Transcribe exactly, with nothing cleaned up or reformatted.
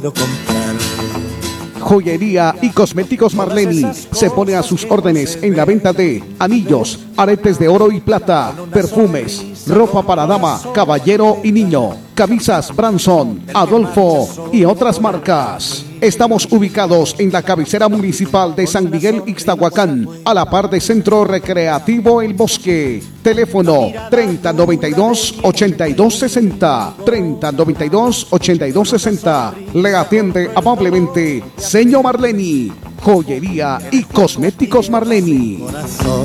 comprar. Joyería y cosméticos Marleni se pone a sus órdenes en la venta de anillos, aretes de oro y plata, perfumes, ropa para dama, caballero y niño, camisas Branson, Adolfo y otras marcas. Estamos ubicados en la cabecera municipal de San Miguel Ixtahuacán, a la par de Centro Recreativo El Bosque. Teléfono treinta noventa y dos, ochenta y dos sesenta, treinta noventa y dos, ochenta y dos sesenta. Le atiende amablemente Señor Marleni, Joyería y Cosméticos Marleni.